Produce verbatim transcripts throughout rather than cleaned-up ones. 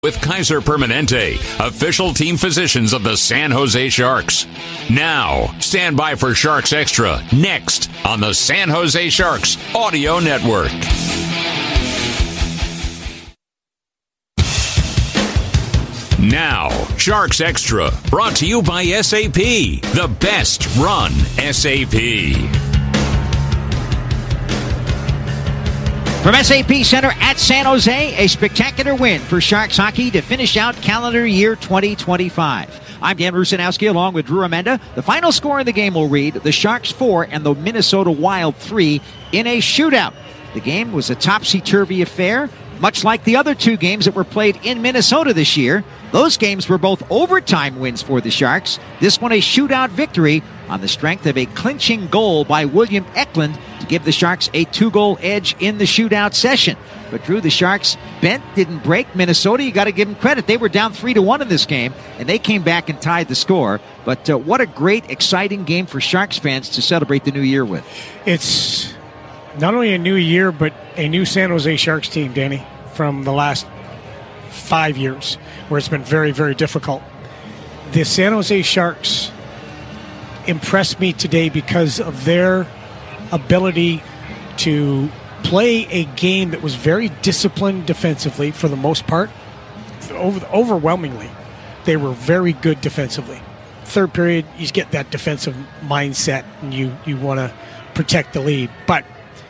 with Kaiser Permanente, official team physicians of the San Jose Sharks. Now, stand by for Sharks Extra, next on the San Jose Sharks Audio Network. Now, Sharks Extra, brought to you by S A P, the best run S A P. From S A P Center at San Jose, a spectacular win for Sharks hockey to finish out calendar year twenty twenty-five. I'm Dan Rusanowski along with Drew Amenda. The final score in the game will read the Sharks four and the Minnesota Wild three in a shootout. The game was a topsy-turvy affair, much like the other two games that were played in Minnesota this year. Those games were both overtime wins for the Sharks. This one a shootout victory on the strength of a clinching goal by William Eklund to give the Sharks a two-goal edge in the shootout session. But Drew, the Sharks bent, didn't break. Minnesota, you got to give them credit. They were down three to one in this game, and they came back and tied the score. But uh, what a great, exciting game for Sharks fans to celebrate the new year with. It's not only a new year, but a new San Jose Sharks team, Danny, from the last five years, where it's been very, very difficult. The San Jose Sharks impressed me today because of their ability to play a game that was very disciplined defensively for the most part. Over, overwhelmingly, they were very good defensively. Third period, you get that defensive mindset, and you, you want to protect the lead. But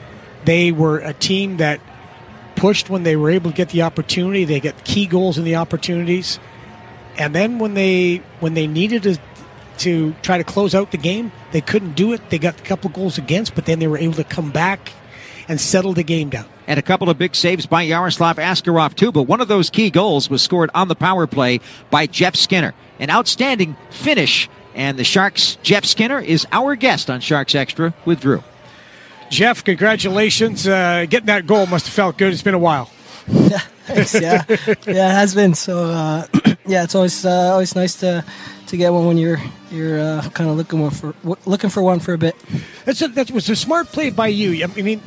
they were a team that pushed when they were able to get the opportunity. They got key goals in the opportunities. And then when they when they needed to, to try to close out the game, they couldn't do it. They got a couple goals against, but then they were able to come back and settle the game down. And a couple of big saves by Yaroslav Askarov, too. But one of those key goals was scored on the power play by Jeff Skinner. An outstanding finish. And the Sharks' Jeff Skinner is our guest on Sharks Extra with Drew. Jeff, congratulations. Uh, getting that goal must have felt good. It's been a while. Yeah, thanks. Yeah, yeah, it has been. So, uh, yeah, it's always uh, always nice to to get one when you're you're uh, kind of looking for looking for one for a bit. That's a, that was a smart play by you. I mean,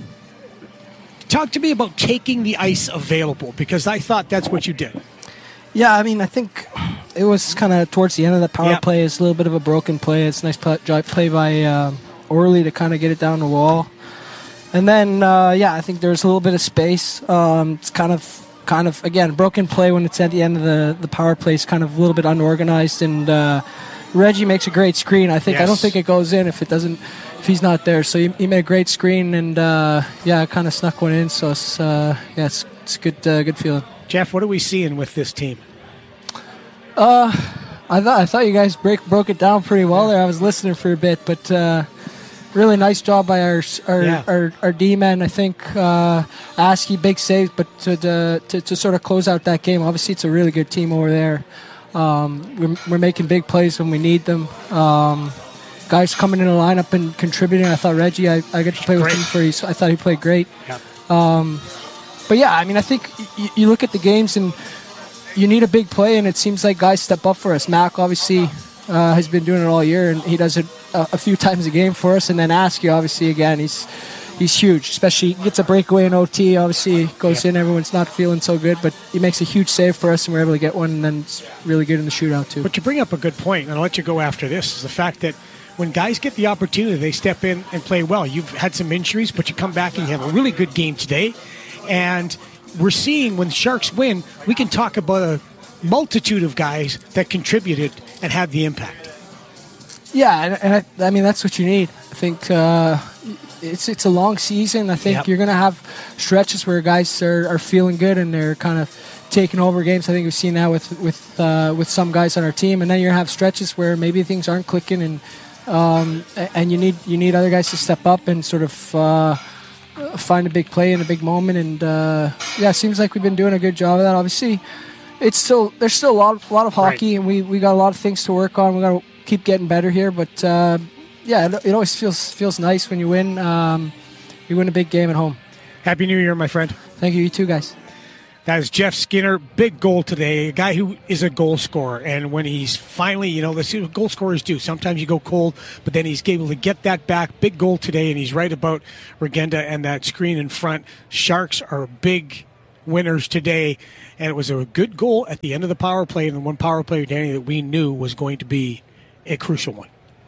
talk to me about taking the ice available, because I thought that's what you did. Yeah, I mean, I think it was kind of towards the end of the power yep. play. It's a little bit of a broken play. It's a nice play by uh, Orley to kind of get it down the wall. And then, uh, yeah, I think there's a little bit of space. Um, it's kind of, kind of again, broken play when it's at the end of the, the power play. It's kind of a little bit unorganized. And uh, Reggie makes a great screen. I think yes. I don't think it goes in if it doesn't, if he's not there. So he, he made a great screen, and uh, yeah, kind of snuck one in. So it's uh, yeah, it's it's good, uh, good feeling. Jeff, what are we seeing with this team? Uh, I thought I thought you guys break broke it down pretty well there. I was listening for a bit, but. Uh, Really nice job by our our, yeah. our, our D-men. I think uh, Askey, big save, but to, to to sort of close out that game. Obviously, it's a really good team over there. Um, we're, we're making big plays when we need them. Um, guys coming in the lineup and contributing. I thought Reggie, I, I get to play with great. him for you. I thought he played great. Yeah. Um, but yeah, I mean, I think you, you look at the games and you need a big play, and it seems like guys step up for us. Mac obviously uh, has been doing it all year, and he does it a, a few times a game for us. And then Askey, obviously, again, he's he's huge. Especially he gets a breakaway in O T. Obviously, goes yeah. in. Everyone's not feeling so good, but he makes a huge save for us, and we're able to get one. And then it's really good in the shootout too. But you bring up a good point, and I'll let you go after this. Is the fact that when guys get the opportunity, they step in and play well. You've had some injuries, but you come back and you have a really good game today. And we're seeing when the Sharks win, we can talk about a multitude of guys that contributed and had the impact. Yeah, and, and I, I mean, that's what you need. I think uh, it's it's a long season. I think yep. you're going to have stretches where guys are, are feeling good and they're kind of taking over games. I think we've seen that with with uh, with some guys on our team. And then you're going to have stretches where maybe things aren't clicking, and um, and you need you need other guys to step up and sort of uh, find a big play in a big moment. And uh, yeah, it seems like we've been doing a good job of that. Obviously, it's still there's still a lot a lot of hockey, right. and we, we got a lot of things to work on. We got to keep getting better here, but uh, yeah, it, it always feels feels nice when you win. Um, you win a big game at home. Happy New Year, my friend. Thank you. You too, guys. That is Jeff Skinner, big goal today, a guy who is a goal scorer. And when he's finally, you know, that's what goal scorers do. Sometimes you go cold, but then he's able to get that back. Big goal today, and he's right about Regenda and that screen in front. Sharks are a big winners today, and it was a good goal at the end of the power play, and one power play, Danny, that we knew was going to be a crucial one.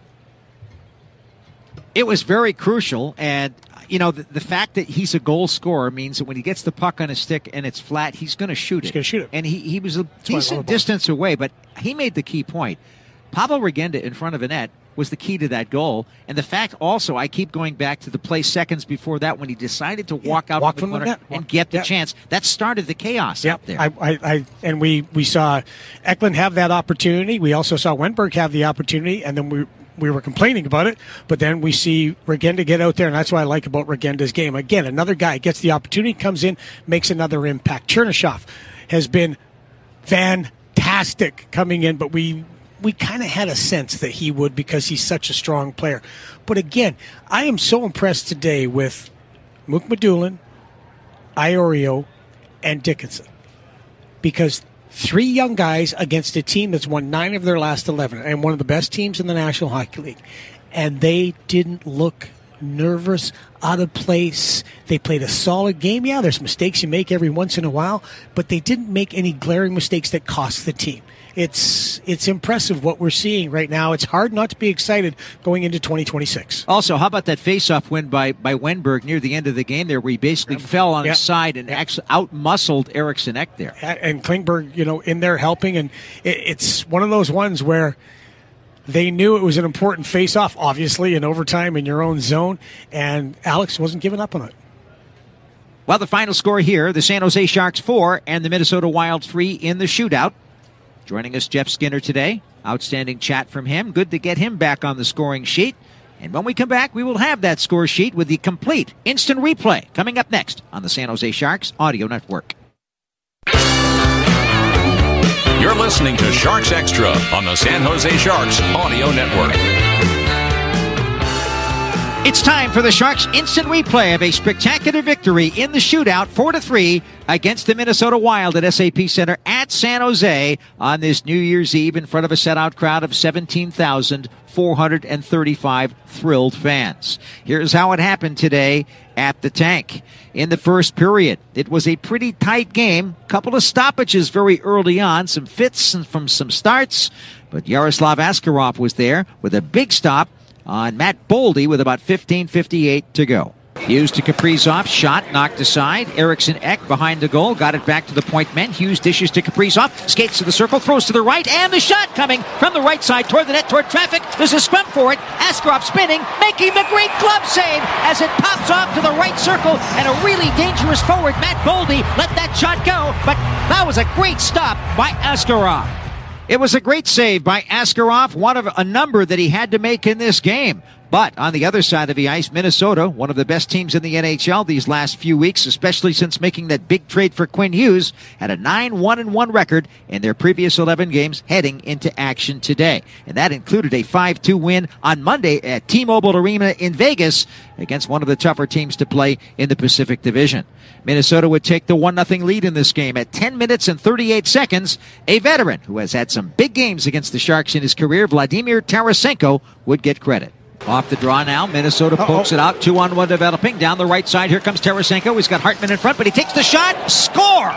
It was very crucial, and you know, the, the fact that he's a goal scorer means that when he gets the puck on his stick and it's flat, he's going to shoot it. He's going to shoot it. And he, he was a That's decent distance away, but he made the key point. Pablo Regenda in front of a net was the key to that goal. And the fact also, I keep going back to the play seconds before that when he decided to yeah, walk out walk from the from corner the and get the yep. chance. That started the chaos yep. out there. I, I, I, and we, we saw Eklund have that opportunity. We also saw Wenberg have the opportunity, and then we we were complaining about it. But then we see Regenda get out there, and that's what I like about Regenda's game. Again, another guy gets the opportunity, comes in, makes another impact. Chernyshov has been fantastic coming in, but we we kind of had a sense that he would because he's such a strong player. But again, I am so impressed today with Mukhamadullin, Iorio, and Dickinson, because three young guys against a team that's won nine of their last eleven and one of the best teams in the National Hockey League. And they didn't look nervous, out of place. They played a solid game. Yeah, there's mistakes you make every once in a while, but they didn't make any glaring mistakes that cost the team. It's it's impressive what we're seeing right now. It's hard not to be excited going into twenty twenty-six. Also, how about that face-off win by, by Wenberg near the end of the game there where he basically yeah. fell on yeah. his side and yeah. actually out-muscled Eriksson Ek there. And Klingberg, you know, in there helping. And it, it's one of those ones where they knew it was an important face-off, obviously, in overtime in your own zone, and Alex wasn't giving up on it. Well, the final score here, the San Jose Sharks four and the Minnesota Wild three in the shootout. Joining us, Jeff Skinner today. Outstanding chat from him. Good to get him back on the scoring sheet. And when we come back, we will have that score sheet with the complete instant replay coming up next on the San Jose Sharks Audio Network. You're listening to Sharks Extra on the San Jose Sharks Audio Network. It's time for the Sharks instant replay of a spectacular victory in the shootout, four to three, against the Minnesota Wild at S A P Center at San Jose on this New Year's Eve in front of a sellout crowd of seventeen thousand four hundred thirty-five thrilled fans. Here's how it happened today at the Tank. In the first period, it was a pretty tight game. Couple of stoppages very early on, some fits from some starts, but Yaroslav Askarov was there with a big stop on Matt Boldy with about fifteen fifty-eight to go. Hughes to Kaprizov, shot knocked aside. Eriksson Ek behind the goal, got it back to the point men. Hughes dishes to Kaprizov, skates to the circle, throws to the right, and the shot coming from the right side toward the net, toward traffic. There's a scrum for it. Askarov spinning, making the great glove save as it pops off to the right circle, and a really dangerous forward, Matt Boldy, let that shot go, but that was a great stop by Askarov. It was a great save by Askarov, one of a number that he had to make in this game. But on the other side of the ice, Minnesota, one of the best teams in the N H L these last few weeks, especially since making that big trade for Quinn Hughes, had a nine one one record in their previous eleven games heading into action today. And that included a five two win on Monday at T-Mobile Arena in Vegas against one of the tougher teams to play in the Pacific Division. Minnesota would take the one nothing lead in this game at ten minutes and thirty-eight seconds. A veteran who has had some big games against the Sharks in his career, Vladimir Tarasenko, would get credit. Off the draw now, Minnesota pokes Uh-oh. it out, two on one developing. Down the right side, here comes Tarasenko. He's got Hartman in front, but he takes the shot. Score!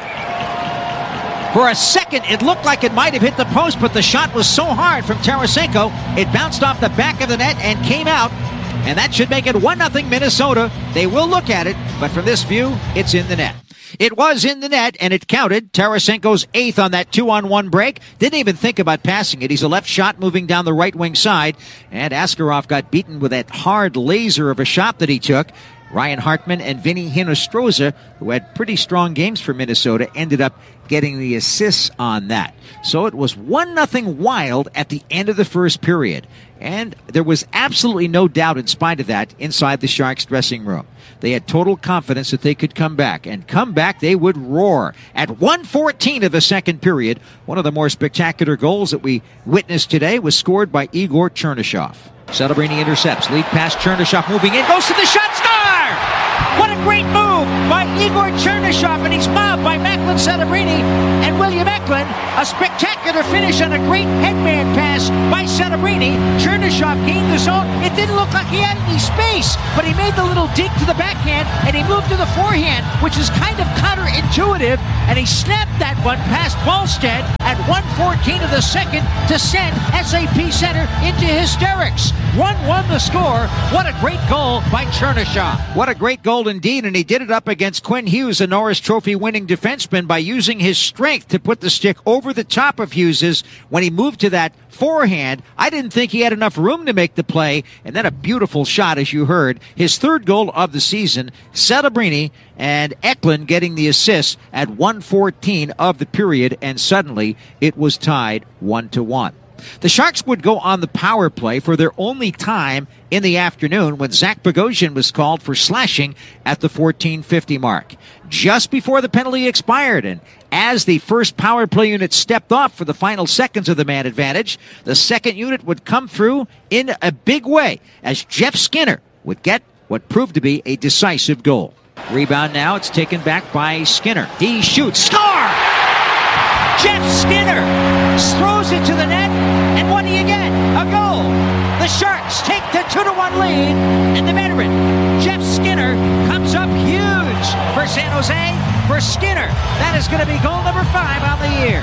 For a second, it looked like it might have hit the post, but the shot was so hard from Tarasenko, it bounced off the back of the net and came out. And that should make it one nothing Minnesota. They will look at it, but from this view, it's in the net. It was in the net, and it counted. Tarasenko's eighth on that two-on-one break. Didn't even think about passing it. He's a left shot moving down the right wing side, and Askarov got beaten with that hard laser of a shot that he took. Ryan Hartman and Vinny Hinostroza, who had pretty strong games for Minnesota, ended up getting the assists on that. So it was one nothing Wild at the end of the first period. And there was absolutely no doubt, in spite of that, inside the Sharks dressing room. They had total confidence that they could come back, and come back they would roar. At one fourteen of the second period, one of the more spectacular goals that we witnessed today was scored by Igor Chernyshov. Celebrini intercepts, lead pass, Chernyshov moving in, goes to the shot, score! What a great move by Igor Chernyshov, and he's mobbed by Macklin Celebrini and William Eklund. A spectacular finish on a great headman pass by Celebrini. Chernyshov gained the zone. It didn't look like he had any space, but he made the little dink to the backhand, and he moved to the forehand, which is kind of counterintuitive, and he snapped that one past Wallstead at one fourteen of the second to send S A P Center into hysterics. one one the score. What a great goal by Chernyshov. What a great goal indeed, and he did it up against Quinn Hughes, a Norris Trophy winning defenseman, by using his strength to put the stick over the top of Hughes's when he moved to that forehand. I didn't think he had enough room to make the play, and then a beautiful shot, as you heard. His third goal of the season. Celebrini and Eklund getting the assist at one fourteen of the period, and suddenly it was tied one to one. The Sharks would go on the power play for their only time in the afternoon when Zach Bogosian was called for slashing at the fourteen fifty mark. Just before the penalty expired, and as the first power play unit stepped off for the final seconds of the man advantage, the second unit would come through in a big way as Jeff Skinner would get what proved to be a decisive goal. Rebound now, it's taken back by Skinner. He shoots, score! Jeff Skinner throws it to the net, and what do you get? A goal. The Sharks take the two to one lead, and the veteran, Jeff Skinner, comes up huge for San Jose. For Skinner, that is going to be goal number five on the year.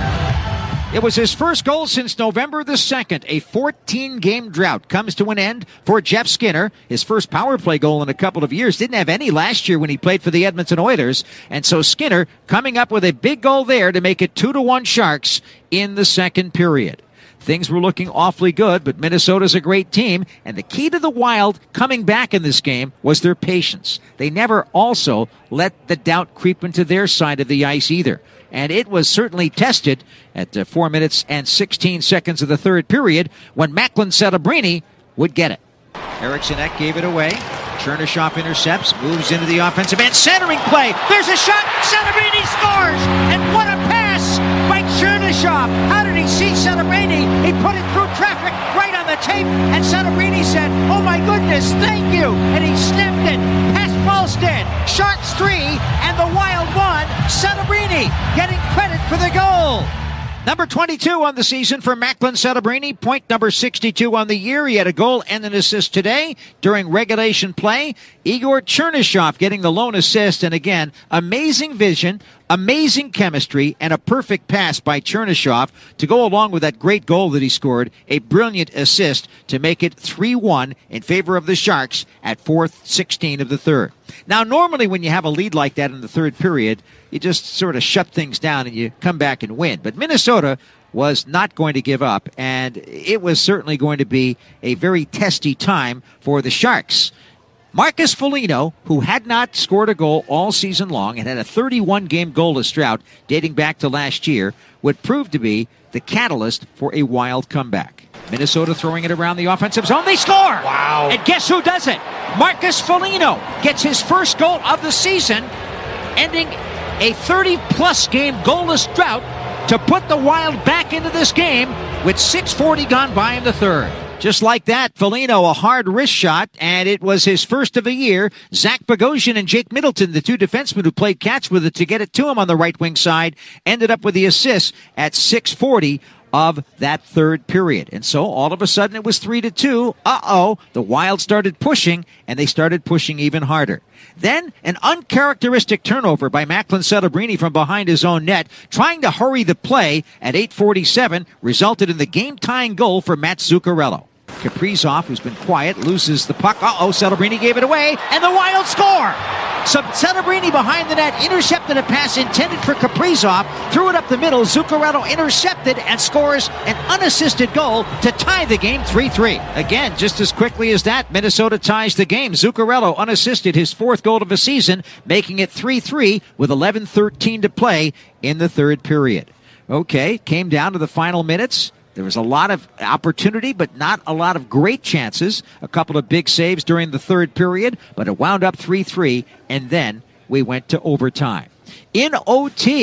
It was his first goal since November the second. A fourteen-game drought comes to an end for Jeff Skinner. His first power play goal in a couple of years. Didn't have any last year when he played for the Edmonton Oilers. And so Skinner coming up with a big goal there to make it two to one Sharks in the second period. Things were looking awfully good, but Minnesota's a great team, and the key to the Wild coming back in this game was their patience. They never also let the doubt creep into their side of the ice either. And it was certainly tested at uh, four minutes and sixteen seconds of the third period when Macklin Celebrini would get it. Eriksson Ek gave it away. Chernyshov intercepts, moves into the offensive end, centering play. There's a shot. Celebrini scores, and what a pass by Chernyshov. How did he see Celebrini? He put it through traffic right on the tape, and Celebrini said, "Oh my goodness, thank you!" And he snapped it past Wallstead. Sharks three, and the Wild one. Celebrini getting credit for the goal. Number twenty-two on the season for Macklin Celebrini. Point number sixty-two on the year. He had a goal and an assist today during regulation play. Igor Chernyshov getting the lone assist. And again, amazing vision, amazing chemistry, and a perfect pass by Chernyshov to go along with that great goal that he scored. A brilliant assist to make it three one in favor of the Sharks at four sixteen of the third. Now, normally when you have a lead like that in the third period, you just sort of shut things down and you come back and win. But Minnesota was not going to give up, and it was certainly going to be a very testy time for the Sharks. Marcus Foligno, who had not scored a goal all season long and had a thirty-one game goalless drought dating back to last year, would prove to be the catalyst for a Wild comeback. Minnesota throwing it around the offensive zone. They score! Wow. And guess who does it? Marcus Foligno gets his first goal of the season, ending a thirty-plus game goalless drought to put the Wild back into this game with six forty gone by in the third. Just like that, Foligno, a hard wrist shot, and it was his first of the year. Zach Bogosian and Jake Middleton, the two defensemen who played catch with it to get it to him on the right wing side, ended up with the assist at six forty of that third period. And so all of a sudden it was three to two. Uh-oh, the Wild started pushing, and they started pushing even harder. Then an uncharacteristic turnover by Macklin Celebrini from behind his own net, trying to hurry the play at eight forty-seven, resulted in the game-tying goal for Matt Zuccarello. Kaprizov, who's been quiet, loses the puck. Uh-oh, Celebrini gave it away, and the Wild score! So Celebrini behind the net intercepted a pass intended for Kaprizov, threw it up the middle. Zuccarello intercepted and scores an unassisted goal to tie the game three three. Again, just as quickly as that, Minnesota ties the game. Zuccarello unassisted, his fourth goal of the season, making it three three with eleven thirteen to play in the third period. Okay, came down to the final minutes. There was a lot of opportunity, but not a lot of great chances. A couple of big saves during the third period, but it wound up three three, and then we went to overtime. In O T,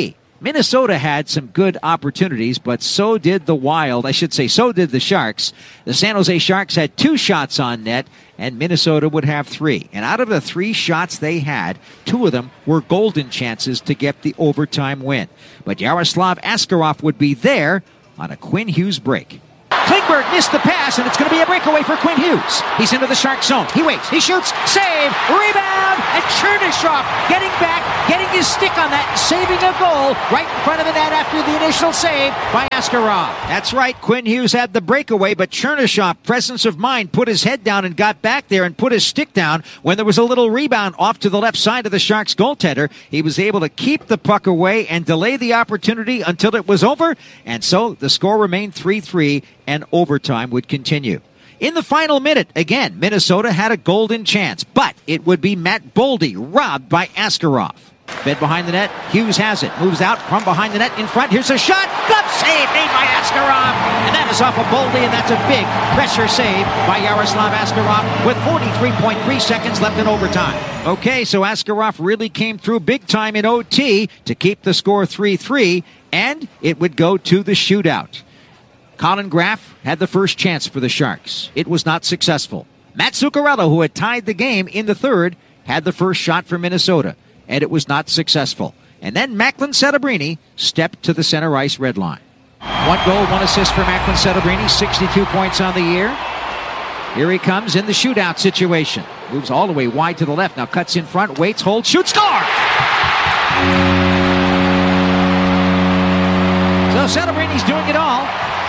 Minnesota had some good opportunities, but so did the Wild. I should say, so did the Sharks. The San Jose Sharks had two shots on net, and Minnesota would have three. And out of the three shots they had, two of them were golden chances to get the overtime win. But Yaroslav Askarov would be there on a Quinn Hughes break. Klingberg missed the pass, and it's going to be a breakaway for Quinn Hughes. He's into the Shark zone. He waits. He shoots. Save. Rebound. And Chernyshov getting back, getting his stick on that, and saving a goal right in front of the net after the initial save by Askarov. That's right. Quinn Hughes had the breakaway, but Chernyshov, presence of mind, put his head down and got back there and put his stick down when there was a little rebound off to the left side of the Sharks goaltender. He was able to keep the puck away and delay the opportunity until it was over, and so the score remained three three. And overtime would continue. In the final minute, again, Minnesota had a golden chance, but it would be Matt Boldy robbed by Askarov. Fed behind the net, Hughes has it, moves out from behind the net in front. Here's a shot, glove save made by Askarov, and that is off of Boldy, and that's a big pressure save by Yaroslav Askarov with forty-three point three seconds left in overtime. Okay, so Askarov really came through big time in O T to keep the score three three, and it would go to the shootout. Colin Graff had the first chance for the Sharks. It was not successful. Matt Zuccarello, who had tied the game in the third, had the first shot for Minnesota, and it was not successful. And then Macklin Setebrini stepped to the center ice red line. One goal, one assist for Macklin Setebrini, sixty-two points on the year. Here he comes in the shootout situation. Moves all the way wide to the left, now cuts in front, waits, holds, shoots, score! So Setebrini's doing it all,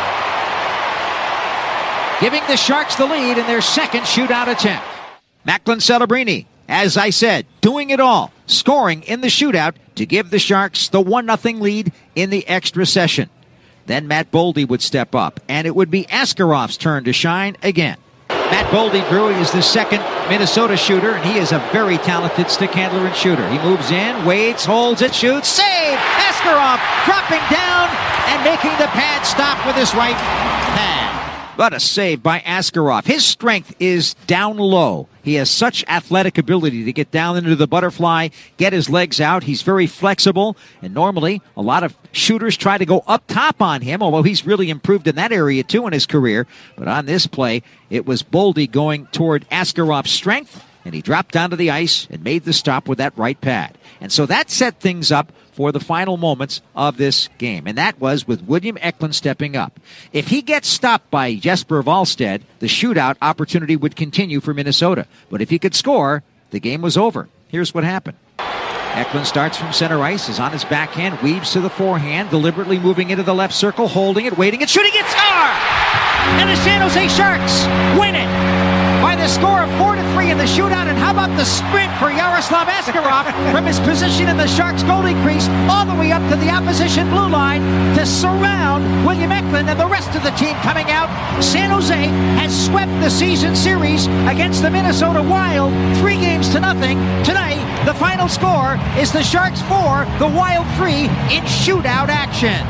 giving the Sharks the lead in their second shootout attempt. Macklin Setebrini, as I said, doing it all, scoring in the shootout to give the Sharks the one nothing lead in the extra session. Then Matt Boldy would step up, and it would be Askarov's turn to shine again. Matt Boldy, Drew, is the second Minnesota shooter, and he is a very talented stick handler and shooter. He moves in, waits, holds it, shoots, save! Askarov dropping down and making the pad stop with his right hand. But a save by Askarov. His strength is down low. He has such athletic ability to get down into the butterfly, get his legs out. He's very flexible, and normally a lot of shooters try to go up top on him, although he's really improved in that area too in his career. But on this play, it was Boldy going toward Askarov's strength, and he dropped down to the ice and made the stop with that right pad. And so that set things up for the final moments of this game, and that was with William Eklund stepping up. If he gets stopped by Jesper Wallstedt, the shootout opportunity would continue for Minnesota. But if he could score, the game was over. Here's what happened. Eklund starts from center ice, is on his backhand, weaves to the forehand, deliberately moving into the left circle, holding it, waiting, and shooting it, score! And the San Jose Sharks win it by the score of four to three in the shootout. And how about the sprint for Yaroslav Askarov from his position in the Sharks goalie crease all the way up to the opposition blue line to surround William Eklund and the rest of the team coming out. San Jose has swept the season series against the Minnesota Wild three games to nothing. Tonight, the final score is the Sharks four, the Wild three in shootout action.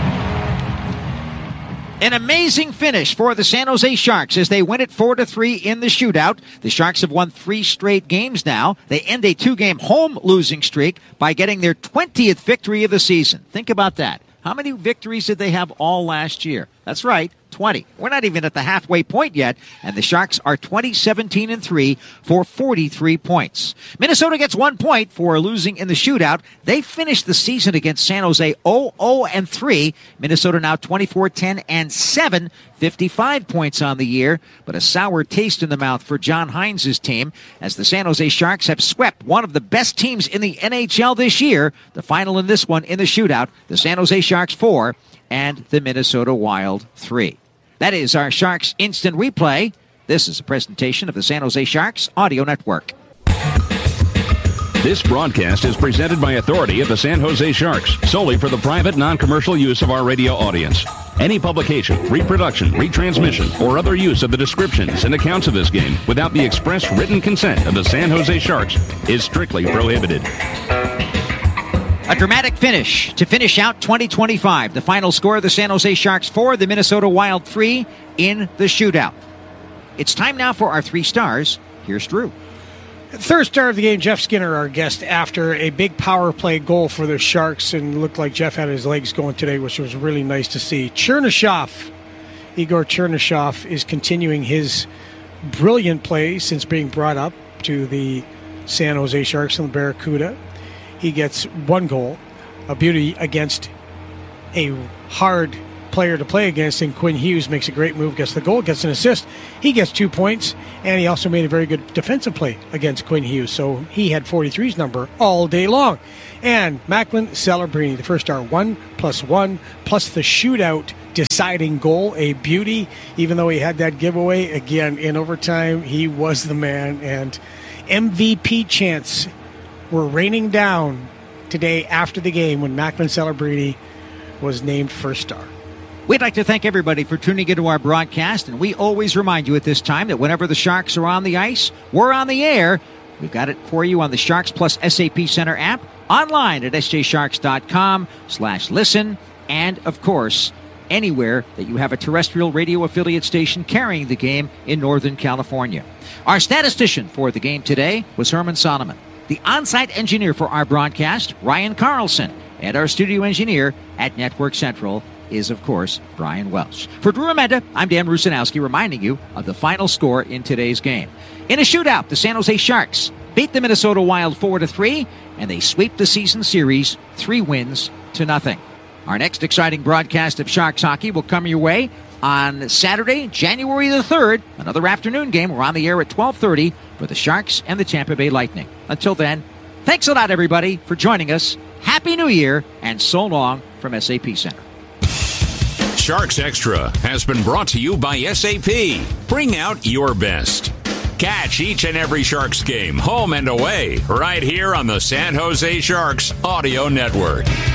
An amazing finish for the San Jose Sharks as they win it four to three in the shootout. The Sharks have won three straight games now. They end a two-game home losing streak by getting their twentieth victory of the season. Think about that. How many victories did they have all last year? That's right, twenty. We're not even at the halfway point yet, and the Sharks are twenty, seventeen, and three for forty-three points. Minnesota gets one point for losing in the shootout. They finished the season against San Jose oh oh and three. Minnesota now twenty-four, ten, and seven, fifty-five points on the year, but a sour taste in the mouth for John Hines' team as the San Jose Sharks have swept one of the best teams in the N H L this year. The final in this one in the shootout, the San Jose Sharks four and the Minnesota Wild three. That is our Sharks Instant Replay. This is a presentation of the San Jose Sharks Audio Network. This broadcast is presented by authority of the San Jose Sharks, solely for the private, non-commercial use of our radio audience. Any publication, reproduction, retransmission, or other use of the descriptions and accounts of this game without the express written consent of the San Jose Sharks is strictly prohibited. A dramatic finish to finish out twenty twenty-five. The final score, the San Jose Sharks four, the Minnesota Wild three in the shootout. It's time now for our three stars. Here's Drew. Third star of the game, Jeff Skinner, our guest, after a big power play goal for the Sharks, and looked like Jeff had his legs going today, which was really nice to see. Chernyshov, Igor Chernyshov, is continuing his brilliant play since being brought up to the San Jose Sharks and the Barracuda. He gets one goal, a beauty against a hard player to play against, and Quinn Hughes makes a great move, gets the goal, gets an assist. He gets two points, and he also made a very good defensive play against Quinn Hughes, so he had forty-three's number all day long. And Macklin Celebrini, the first star, one plus one, plus the shootout deciding goal, a beauty. Even though he had that giveaway, again, in overtime, he was the man, and M V P chants were raining down today after the game when Macklin Celebrini was named first star. We'd like to thank everybody for tuning into our broadcast, and we always remind you at this time that whenever the Sharks are on the ice, we're on the air. We've got it for you on the Sharks Plus S A P Center app, online at s j sharks dot com slash listen, and, of course, anywhere that you have a terrestrial radio affiliate station carrying the game in Northern California. Our statistician for the game today was Herman Solomon. The on-site engineer for our broadcast, Ryan Carlson, and our studio engineer at Network Central is, of course, Brian Welsh. For Drew Amenda, I'm Dan Rusanowski, reminding you of the final score in today's game. In a shootout, the San Jose Sharks beat the Minnesota Wild four to three, and they sweep the season series three wins to nothing. Our next exciting broadcast of Sharks hockey will come your way on Saturday, January the third, another afternoon game. We're on the air at twelve thirty for the Sharks and the Tampa Bay Lightning. Until then, thanks a lot, everybody, for joining us. Happy New Year, and so long from S A P Center. Sharks Extra has been brought to you by S A P. Bring out your best. Catch each and every Sharks game, home and away, right here on the San Jose Sharks Audio Network.